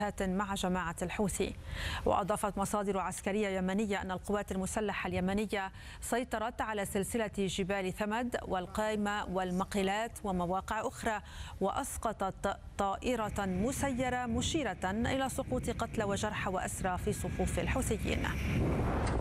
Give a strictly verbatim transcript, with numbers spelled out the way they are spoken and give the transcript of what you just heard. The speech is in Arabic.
مع جماعة الحوثي. وأضافت مصادر عسكرية يمنية أن القوات المسلحة اليمنية سيطرت على سلسلة جبال ثمد والقايمة والمقلات ومواقع أخرى، وأسقطت طائرة مسيرة مشيرة إلى سقوط قتلى وجرحى وأسرى في صفوف الحوثيين.